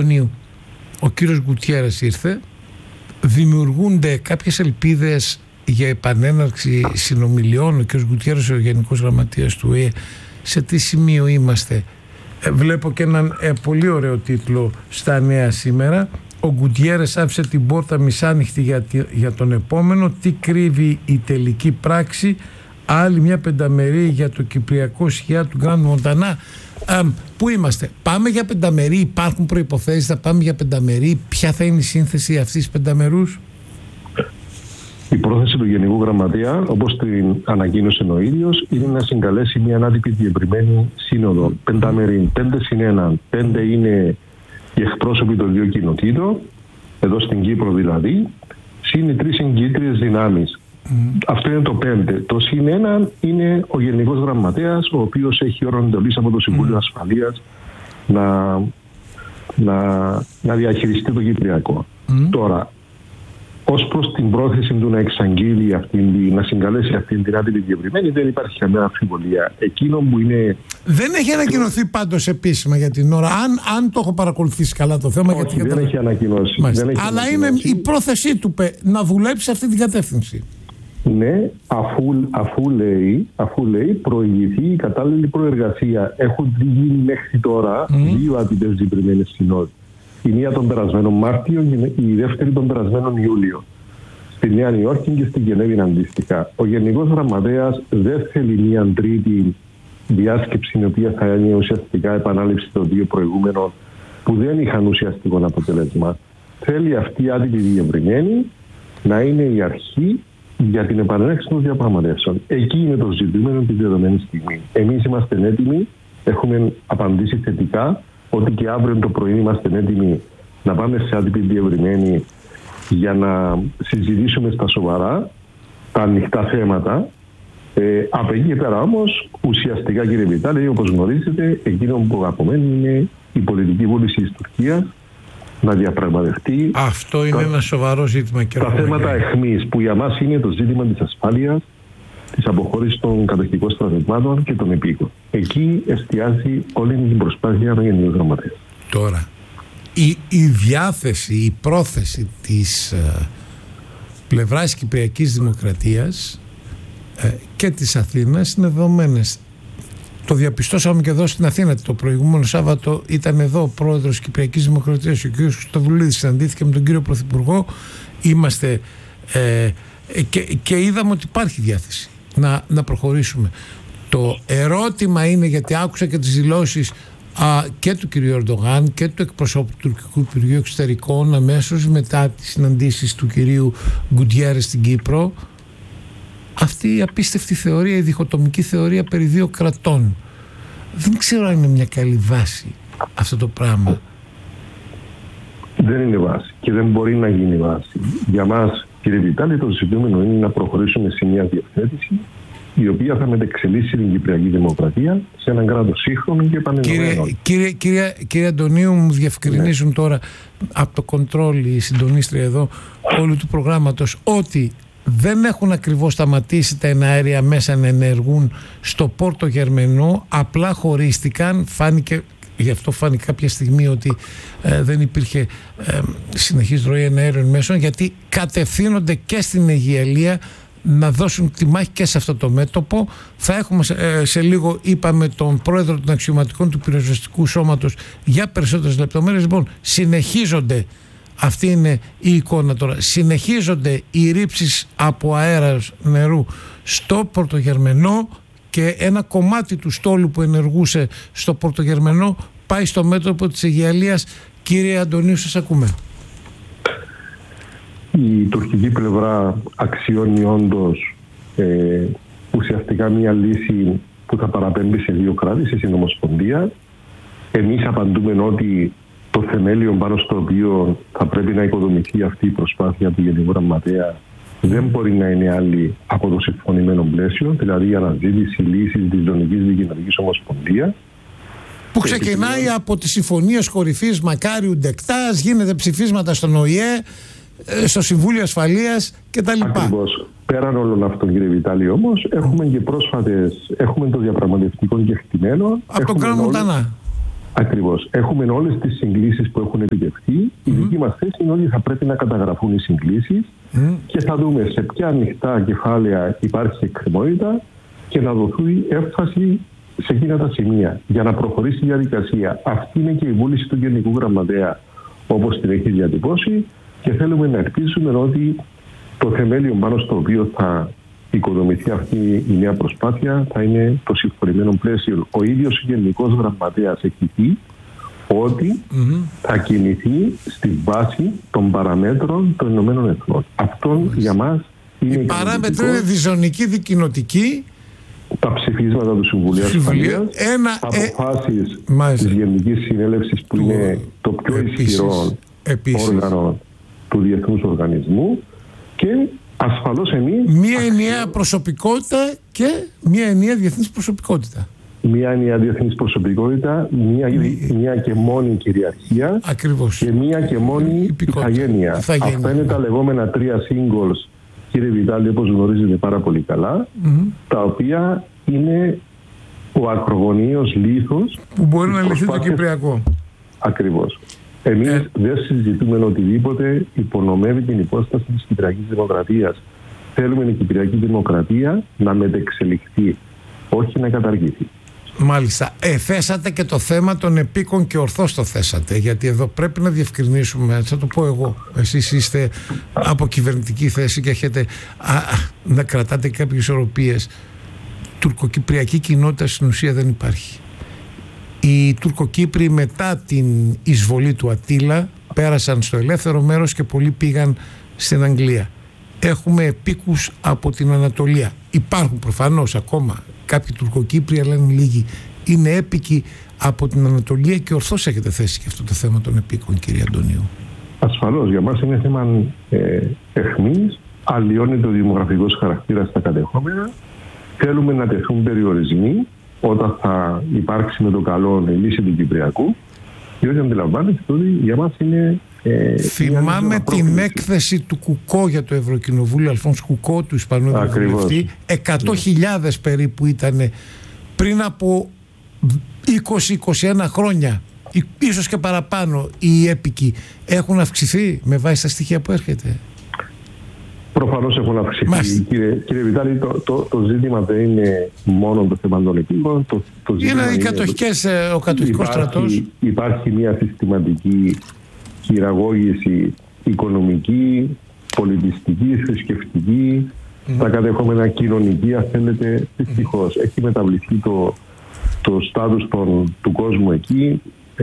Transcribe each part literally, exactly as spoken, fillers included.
Αντωνίου, ο κύριος Γκουτιέρες ήρθε, δημιουργούνται κάποιες ελπίδες για επανέναρξη συνομιλιών. Ο κύριος Γκουτιέρες, ο Γενικός Γραμματείας του Ο Ε Ε, σε τι σημείο είμαστε? Ε, βλέπω και έναν ε, πολύ ωραίο τίτλο στα νέα σήμερα. Ο Γκουτιέρες άφησε την πόρτα μισάνοιχτη για, για τον επόμενο. Τι κρύβει η τελική πράξη? Άλλη μια πενταμερή για το κυπριακό σκιά του Γκραντ Μοντανά. Ε, πού είμαστε? Πάμε για πενταμερή? Υπάρχουν προϋποθέσεις? Θα πάμε για πενταμερή? Ποια θα είναι η σύνθεση αυτής της πενταμερούς? Η πρόθεση του Γενικού Γραμματέα, όπως την ανακοίνωσε ο ίδιος, είναι να συγκαλέσει μια ανάτυπη διευρυμένη σύνοδο. Πεντάμερη, πέντε συν ένα. Πέντε είναι οι εκπρόσωποι των δύο κοινοτήτων, εδώ στην Κύπρο δηλαδή, συν οι τρεις εγκύτριες δυνάμεις. Mm. Αυτό είναι το πέντε. Το συν ένα είναι ο Γενικός Γραμματέας, ο οποίος έχει όρο εντολής από το Συμβούλιο mm. Ασφαλείας να, να, να διαχειριστεί το Κυπριακό. Mm. Τώρα, ως προς την πρόθεση του να εξαγγείλει αυτήν, να συγκαλέσει αυτήν την άτυπη διευρυμένη, δεν υπάρχει καμία αμφιβολία. Εκείνο που είναι... Δεν έχει ανακοινωθεί πάντως επίσημα για την ώρα, αν, αν το έχω παρακολουθήσει καλά το θέμα. Όχι, γιατί δεν, έχει ανακοινώσει, δεν έχει Αλλά ανακοινώσει. Είναι η πρόθεσή του να δουλέψει σε αυτή την κατεύθυνση. Ναι, αφού, αφού, λέει, αφού λέει προηγηθεί η κατάλληλη προεργασία. Έχουν γίνει μέχρι τώρα mm. δύο άτυπες διευρυμένες συνόδοι. Η μία τον περασμένο Μάρτιο και η δεύτερη τον περασμένο Ιούλιο. Στη Νέα Υόρκη και στη Γενέβη αντίστοιχα. Ο Γενικός Γραμματέας δεν θέλει μια τρίτη διάσκεψη, η οποία θα είναι ουσιαστικά επανάληψη των δύο προηγούμενων που δεν είχαν ουσιαστικό αποτέλεσμα. Θέλει αυτή η άτυπη διευρυμένη να είναι η αρχή για την επανέναρξη των διαπραγματεύσεων. Εκεί είναι το ζητούμενο τη δεδομένη στιγμή. Εμείς είμαστε έτοιμοι, έχουμε απαντήσει θετικά ότι και αύριο το πρωί είμαστε έτοιμοι να πάμε σε άτυπη διευρυμένη για να συζητήσουμε στα σοβαρά τα ανοιχτά θέματα. Ε, από εκεί και πέρα όμως, ουσιαστικά κύριε Βιτάλη, όπως γνωρίζετε, εκείνο που απομένει είναι η πολιτική βούληση της Τουρκίας να διαπραγματευτεί. Αυτό είναι τα, ένα σοβαρό ζήτημα. Τα θέματα αιχμής, που για μας είναι το ζήτημα της ασφάλειας, της αποχώρησης των κατοχικών στρατευμάτων και των επίκων. Εκεί εστιάζει όλη την προσπάθεια των Γενικών Γραμματέας. Τώρα, η, η διάθεση, η πρόθεση της ε, πλευράς της Κυπριακής Δημοκρατίας ε, και της Αθήνας είναι δεδομένες. Το διαπιστώσαμε και εδώ στην Αθήνα. Το προηγούμενο Σάββατο ήταν εδώ ο πρόεδρος της Κυπριακής Δημοκρατίας, ο κ. Χριστοδουλίδης, συναντήθηκε με τον κύριο Πρωθυπουργό. Είμαστε ε, και, και είδαμε ότι υπάρχει διάθεση να, να προχωρήσουμε. Το ερώτημα είναι, γιατί άκουσα και τις δηλώσεις α, και του κ. Ερντογάν και του εκπροσώπου του Τουρκικού Υπουργείου Εξωτερικών αμέσως μετά τις συναντήσεις του κ. Γκουτιέρες στην Κύπρο, αυτή η απίστευτη θεωρία, η διχοτομική θεωρία περί δύο κρατών. Δεν ξέρω αν είναι μια καλή βάση αυτό το πράγμα. Δεν είναι βάση και δεν μπορεί να γίνει βάση. Για μας, κύριε Βιτάλη, το ζητούμενο είναι να προχωρήσουμε σε μια διευθέτηση η οποία θα μετεξελίσσει την Κυπριακή Δημοκρατία σε έναν κράτος σύγχρονο και επανενωμένο. Κύριε, κύριε, κύριε, κύριε Αντωνίου, μου διευκρινίζουν ναι. τώρα από το κοντρόλ η συντονίστρια εδώ όλου του προγράμματος ότι δεν έχουν ακριβώς σταματήσει τα εναέρια μέσα να ενεργούν στο Πόρτο Γερμενό, απλά χωρίστηκαν. Φάνηκε, γι' αυτό φάνηκε κάποια στιγμή ότι ε, δεν υπήρχε ε, συνεχής ροή εναέριων μέσων, γιατί κατευθύνονται και στην Αιγιαλία να δώσουν τη μάχη και σε αυτό το μέτωπο. Θα έχουμε ε, σε λίγο, είπαμε, τον πρόεδρο των αξιωματικών του πυροσβεστικού σώματος για περισσότερες λεπτομέρειες. Λοιπόν, συνεχίζονται. Αυτή είναι η εικόνα τώρα. Συνεχίζονται οι ρήψεις από αέρα νερού στο Πορτογερμενό και ένα κομμάτι του στόλου που ενεργούσε στο Πορτογερμενό πάει στο μέτωπο της Αιγιαλίας. Κύριε Αντωνίου, σας ακούμε. Η τουρκική πλευρά αξιώνει όντως ε, ουσιαστικά μια λύση που θα παραπέμπει σε δύο κράτη, σε συνομοσπονδία. Εμείς απαντούμε ότι το θεμέλιο πάνω στο οποίο θα πρέπει να οικοδομηθεί αυτή η προσπάθεια του Γενικού Γραμματέα δεν μπορεί να είναι άλλη από το συμφωνημένο πλαίσιο, δηλαδή η αναζήτηση λύσης της Δυτικής Δικοινοτικής Ομοσπονδίας. Που ξεκινάει επιπλέον από τις συμφωνίες κορυφής Μακάριου Ντεκτάς, γίνεται ψηφίσματα στον Ο Ε Ε, στο Συμβούλιο Ασφαλείας κτλ. Ακριβώς. Πέραν όλων αυτών, κύριε Βιτάλη, όμως, έχουμε και πρόσφατες, έχουμε το διαπραγματευτικό κεκτημένο. Από τον Γκραντ Μοντανά. Ακριβώς. Έχουμε όλες τις συγκλήσεις που έχουν επιτευχθεί. Mm-hmm. Η δική μας θέση είναι ότι θα πρέπει να καταγραφούν οι συγκλήσεις mm-hmm. και θα δούμε σε ποια ανοιχτά κεφάλαια υπάρχει εκκρεμότητα και να δοθεί έμφαση σε εκείνα τα σημεία για να προχωρήσει η διαδικασία. Αυτή είναι και η βούληση του Γενικού Γραμματέα, όπως την έχει διατυπώσει, και θέλουμε να ελπίζουμε ότι το θεμέλιο πάνω στο οποίο θα οικοδομηθεί αυτή η νέα προσπάθεια θα είναι το συμφωνημένο πλαίσιο. Ο ίδιος ο Γενικός Γραμματέας έχει πει ότι mm-hmm. θα κινηθεί στη βάση των παραμέτρων των Ηνωμένων Εθνών. Αυτό mm-hmm. για μας είναι. Η παράμετρο είναι διζωνική, δικοινοτική. Τα ψηφίσματα του Συμβουλίου Ασφαλείας, αποφάσεις ε, της Γενικής Συνέλευσης που του, είναι το πιο επίσης, ισχυρό επίσης. όργανο του Διεθνούς Οργανισμού, και ασφαλώς εμείς... Μία ενιαία προσωπικότητα και μία ενιαία διεθνής προσωπικότητα. Μία ενιαία διεθνής προσωπικότητα, μία, μία και μόνη κυριαρχία. Ακριβώς. Και μία και μόνη ηθαγένεια. Αυτά είναι τα λεγόμενα τρία singles, κύριε Βιτάλη, όπως γνωρίζετε πάρα πολύ καλά, mm-hmm. τα οποία είναι ο ακρογωνίος λίθος που μπορεί να λυθεί το Κυπριακό. Ακριβώς. Εμείς ε... δεν συζητούμε οτιδήποτε υπονομεύει την υπόσταση της Κυπριακής Δημοκρατίας. Θέλουμε η Κυπριακή Δημοκρατία να μετεξελιχθεί, όχι να καταργηθεί. Μάλιστα. Ε, θέσατε και το θέμα των επίκων και ορθώς το θέσατε, γιατί εδώ πρέπει να διευκρινίσουμε, θα το πω εγώ, εσείς είστε από κυβερνητική θέση και έχετε α, να κρατάτε κάποιες ισορροπίες. Τουρκοκυπριακή κοινότητα στην ουσία δεν υπάρχει. Οι Τουρκοκύπροι μετά την εισβολή του Ατήλα πέρασαν στο ελεύθερο μέρος και πολλοί πήγαν στην Αγγλία. Έχουμε επίκους από την Ανατολία. Υπάρχουν προφανώς ακόμα κάποιοι Τουρκοκύπροι, αλλά είναι λίγοι. Είναι έπικοι από την Ανατολία και ορθώς έχετε θέσει και αυτό το θέμα των επίκων, κύριε Αντωνίου. Ασφαλώς, για μας είναι θέμα ε, αιχμής, αλλοιώνεται ο δημογραφικός χαρακτήρας στα κατεχόμενα. Θέλουμε να τεθούν περιορισμοί όταν θα υπάρξει με το καλό η λύση του Κυπριακού, διότι αντιλαμβάνεστε ότι για μας είναι... Ε, Θυμάμαι την έκθεση του Κουκό για το Ευρωκοινοβούλιο, Αλφόνς Κουκό, του Ισπανού Ευρωβουλευτή, εκατό χιλιάδες περίπου ήταν πριν από είκοσι με είκοσι ένα χρόνια, ίσως και παραπάνω. Οι έπικοι έχουν αυξηθεί με βάση τα στοιχεία που έρχεται? Προφανώς έχουν αυξηθεί. Κύριε, κύριε Βιτάλη, το, το, το ζήτημα δεν είναι μόνο το θέμα των επίκων. Το, το είναι οι κατοχικές, ο κατοχικός στρατός. Υπάρχει μια συστηματική χειραγώγηση οικονομική, πολιτιστική, θρησκευτική, mm. τα κατεχόμενα κοινωνική, αν θέλετε, δυστυχώς. Mm. Έχει μεταβληθεί το, το στάτους των, του κόσμου εκεί.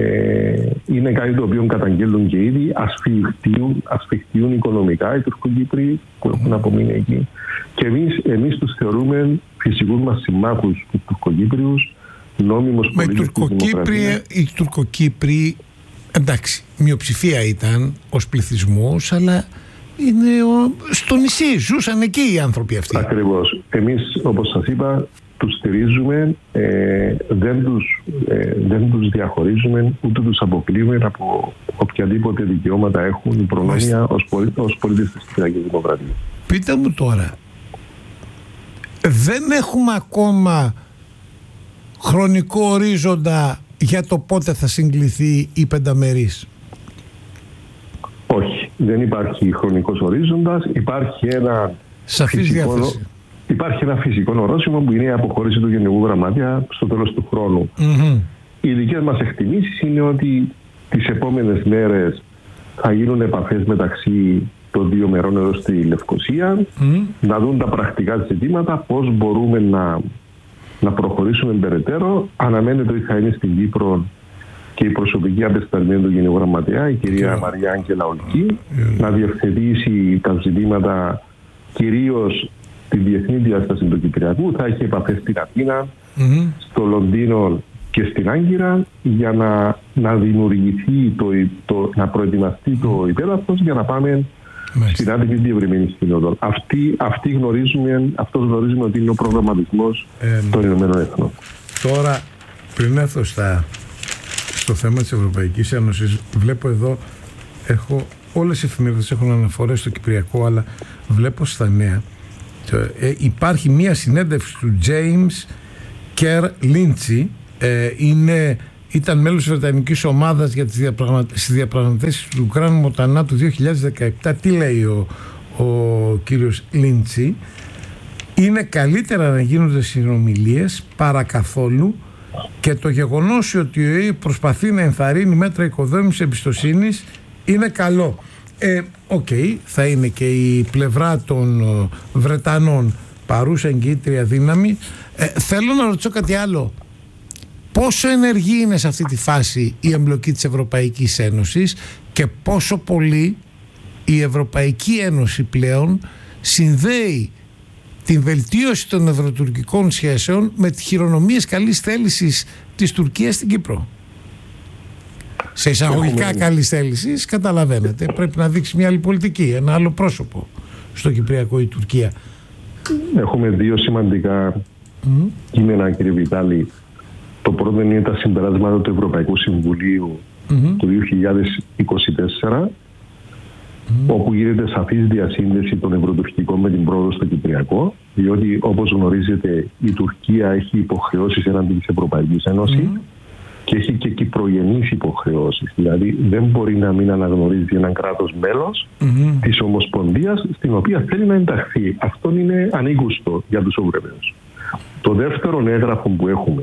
Ε, είναι κάτι το οποίο καταγγέλνουν και ήδη, ασφιχτίουν, ασφιχτίουν οικονομικά οι Τουρκοκύπροι που έχουν απομείνει εκεί. Και εμείς, εμείς τους θεωρούμε φυσικούς μας συμμάχους τους Τουρκοκύπριους, νόμιμος πολίτες της Δημοκρατίας. Οι Τουρκοκύπροι, εντάξει, μειοψηφία ήταν ως πληθυσμός, αλλά είναι ο, στο νησί, ζούσαν εκεί οι άνθρωποι αυτοί. Ακριβώς. Εμείς, όπως σας είπα, τους στηρίζουμε, ε, δεν, τους, ε, δεν τους διαχωρίζουμε, ούτε τους αποκλείουμε από οποιαδήποτε δικαιώματα έχουν, προνόμια ως, πολί, ως πολίτες της Κυπριακής Δημοκρατίας. Πείτε μου τώρα, δεν έχουμε ακόμα χρονικό ορίζοντα για το πότε θα συγκληθεί η πενταμερής? Όχι, δεν υπάρχει χρονικός ορίζοντας, υπάρχει ένα σαφής φυσικό, διάθεση. Υπάρχει ένα φυσικό ορόσημο που είναι η αποχώρηση του Γενικού Γραμματέα στο τέλος του χρόνου. Mm-hmm. Οι δικές μας εκτιμήσεις είναι ότι τις επόμενες μέρες θα γίνουν επαφές μεταξύ των δύο μερών εδώ στη Λευκοσία, mm-hmm. να δουν τα πρακτικά ζητήματα, πώς μπορούμε να, να προχωρήσουμε περαιτέρω. Αναμένεται ότι θα είναι στην Κύπρο και η προσωπική απεσταλμένη του Γενικού Γραμματέα, η κυρία yeah. Μαρία Άγγελα Ολκή, yeah. να διευθετήσει τα ζητήματα κυρίως τη διεθνή διάσταση του Κυπριακού. Θα έχει επαφές στην Αθήνα, mm-hmm. στο Λονδίνο και στην Άγκυρα για να, να δημιουργηθεί, το, το, να προετοιμαστεί το υπέδαφος για να πάμε mm-hmm. στην άτυπη διευρυμένη σύνοδο. Αυτή, αυτή γνωρίζουμε, αυτός γνωρίζουμε ότι είναι ο προγραμματισμός ε, των Ηνωμένων Εθνών. Τώρα, πριν έρθω στα, στο θέμα της Ευρωπαϊκής Ένωσης, βλέπω εδώ, έχω, όλες οι εφημερίδες έχουν αναφορές στο Κυπριακό, αλλά βλέπω στα νέα Ε, υπάρχει μία συνέντευξη του James Kerr Lindsay, ε, είναι ήταν μέλος της Βρετανικής ομάδας για τις διαπραγματεύσεις, διαπραγματεύσεις του Γκραν Μοτανά του δύο χιλιάδες δεκαεπτά. Τι λέει ο, ο κύριος Λίντσι? Είναι καλύτερα να γίνονται συνομιλίες παρά καθόλου, και το γεγονός ότι ο ΕΕ προσπαθεί να ενθαρρύνει μέτρα οικοδόμησης εμπιστοσύνης είναι καλό. Ε, οκ, okay, θα είναι και η πλευρά των Βρετανών παρούσα εγκύτρια δύναμη. Ε, θέλω να ρωτήσω κάτι άλλο. Πόσο ενεργή είναι σε αυτή τη φάση η εμπλοκή της Ευρωπαϊκής Ένωσης και πόσο πολύ η Ευρωπαϊκή Ένωση πλέον συνδέει την βελτίωση των ευρωτουρκικών σχέσεων με τις χειρονομίες καλής θέλησης της Τουρκίας στην Κύπρο? Σε εισαγωγικά Έχουμε... καλής θέλησης, καταλαβαίνετε, πρέπει να δείξει μια άλλη πολιτική, ένα άλλο πρόσωπο στο Κυπριακό η Τουρκία. Έχουμε δύο σημαντικά mm. κείμενα, κύριε Βιτάλη. Το πρώτο είναι τα συμπεράσματα του Ευρωπαϊκού Συμβουλίου mm-hmm. του δύο χιλιάδες είκοσι τέσσερα, mm. όπου γίνεται σαφής διασύνδεση των ευρωτουρκικών με την πρόοδο στο Κυπριακό, διότι όπως γνωρίζετε η Τουρκία έχει υποχρεώσεις έναντι της Ευρωπαϊκής Ένωσης mm. και έχει και κυπρογενείς υποχρεώσεις. Δηλαδή δεν μπορεί να μην αναγνωρίζει έναν κράτος μέλος mm-hmm. της Ομοσπονδίας στην οποία θέλει να ενταχθεί. Αυτό είναι ανήκουστο για τους Ευρωπαίους. Το δεύτερο έγγραφο που έχουμε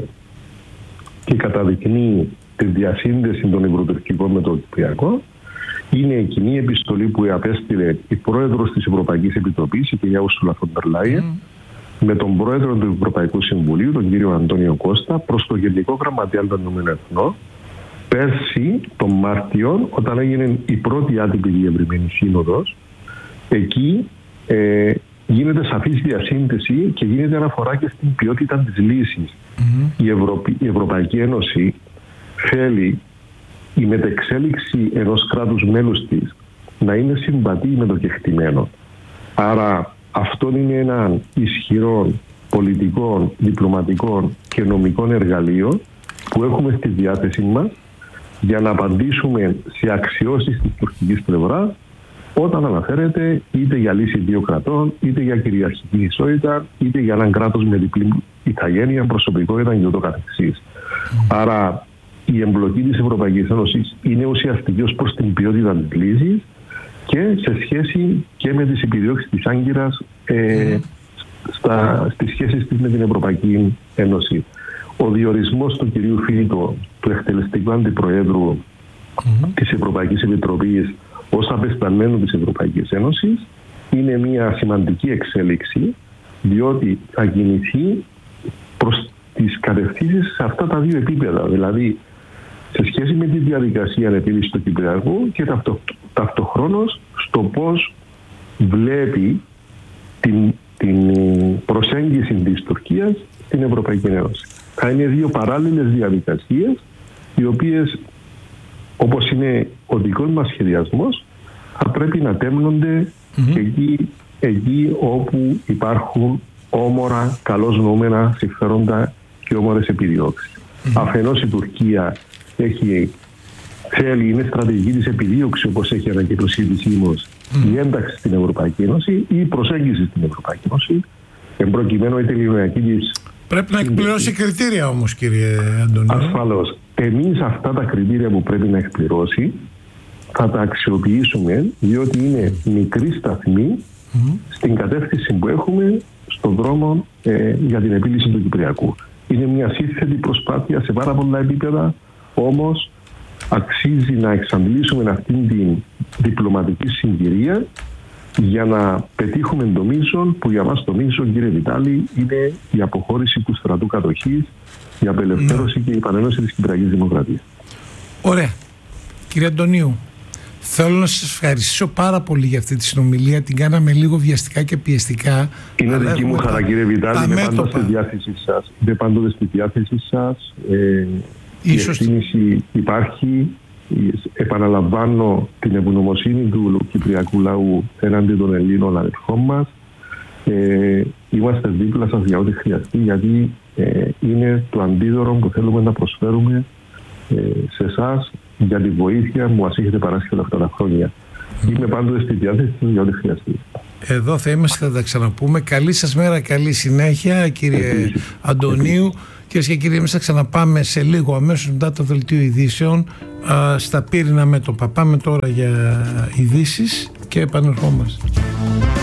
και καταδεικνύει τη διασύνδεση των ευρωτουρκικών με το Κυπριακό είναι η κοινή επιστολή που απέστειλε η πρόεδρος της Ευρωπαϊκής Επιτροπής, η κυρία Ούρσουλα φον ντερ Λάιεν, mm. με τον πρόεδρο του Ευρωπαϊκού Συμβουλίου, τον κύριο Αντώνιο Κώστα, προς το Γενικό Γραμματέα των Ηνωμένων Εθνών, πέρσι τον Μάρτιο, όταν έγινε η πρώτη άτυπη διευρυμένη σύνοδος. Εκεί ε, γίνεται σαφής διασύνδεση και γίνεται αναφορά και στην ποιότητα της λύσης. Mm-hmm. Η, Ευρω... η Ευρωπαϊκή Ένωση θέλει η μετεξέλιξη ενός κράτους μέλους της να είναι συμβατή με το κεκτημένο. Άρα αυτό είναι ένα ισχυρό πολιτικών, διπλωματικών και νομικών εργαλείων που έχουμε στη διάθεσή μας για να απαντήσουμε σε αξιώσεις της τουρκικής πλευράς όταν αναφέρεται είτε για λύση δύο κρατών, είτε για κυριαρχική ισότητα, είτε για έναν κράτος με διπλή ηθαγένεια, προσωπικότητα και ούτω καθεξής. Mm. Άρα η εμπλοκή της Ευρωπαϊκής Ένωσης είναι ουσιαστική ως προς την ποιότητα της λύσης και σε σχέση και με τις επιδιώξεις της Άγκυρας ε, στα, στις σχέσεις της με την Ευρωπαϊκή Ένωση. Ο διορισμός του κυρίου Φίλιτο, του εκτελεστικού αντιπροέδρου mm-hmm. της Ευρωπαϊκής Επιτροπής ως απεσταλμένου της Ευρωπαϊκής Ένωσης είναι μια σημαντική εξέλιξη, διότι θα κινηθεί προς τις κατευθύνσεις σε αυτά τα δύο επίπεδα, δηλαδή σε σχέση με τη διαδικασία επίλυσης του Κυπριακού και ταυτο, ταυτοχρόνως στο πώς βλέπει την, την προσέγγιση της Τουρκίας στην Ευρωπαϊκή Ένωση. Θα είναι δύο παράλληλες διαδικασίες, οι οποίες, όπως είναι ο δικός μας σχεδιασμός, θα πρέπει να τέμνονται mm-hmm. εκεί, εκεί όπου υπάρχουν όμορα, καλώς νοούμενα συμφέροντα και όμορες επιδιώξεις. Mm-hmm. Αφενός η Τουρκία έχει, θέλει, είναι στρατηγική της επιδίωξη, όπως έχει ανακοινώσει επισήμως, mm-hmm. η ένταξη στην Ευρωπαϊκή Ένωση ή η προσέγγιση στην Ευρωπαϊκή Ένωση, εν προκειμένου η τελειωνιακή της. Πρέπει να εκπληρώσει κριτήρια όμως, κύριε Αντωνίου. Ασφαλώς. Εμείς αυτά τα κριτήρια που πρέπει να εκπληρώσει θα τα αξιοποιήσουμε, διότι είναι μικρή σταθμή mm-hmm. στην κατεύθυνση που έχουμε στον δρόμο ε, για την επίλυση του Κυπριακού. Είναι μια σύνθετη προσπάθεια σε πάρα πολλά επίπεδα, όμως αξίζει να εξαντλήσουμε αυτήν την διπλωματική συγκυρία για να πετύχουμε το μείζον, που για μας το μείζον, κύριε Βιτάλη, είναι η αποχώρηση του στρατού κατοχής, η απελευθέρωση mm. και η επανένωση της Κυπριακής Δημοκρατίας. Ωραία. Κύριε Αντωνίου, θέλω να σας ευχαριστήσω πάρα πολύ για αυτή τη συνομιλία. Την κάναμε λίγο βιαστικά και πιεστικά. Είναι δική μου χαρά, κύριε Βιτάλη. Είμαι πάντα στη διάθεσή σας. Είμαι πάντοτε στη διάθεσή σας. Ε, Ίσως... Η ευθύνηση υπάρχει. Επαναλαμβάνω την ευγνωμοσύνη του κυπριακού λαού έναντι των Ελλήνων αδελφών μας. Ε, είμαστε δίπλα σας για ό,τι χρειαστεί, γιατί ε, είναι το αντίδωρο που θέλουμε να προσφέρουμε ε, σε εσάς για τη βοήθεια που μας έχετε παράσχει όλα αυτά τα χρόνια. Mm. Είμαι πάντοτε στη διάθεση για ό,τι χρειαστεί. Εδώ θα είμαστε, θα τα ξαναπούμε. Καλή σας μέρα, καλή συνέχεια, κύριε Επίσης. Αντωνίου. Επίσης. Κυρίες και κύριοι, εμείς θα ξαναπάμε σε λίγο, αμέσως μετά το δελτίο ειδήσεων, α, στα πύρινα μέτωπα. Πάμε τώρα για ειδήσεις και επανερχόμαστε.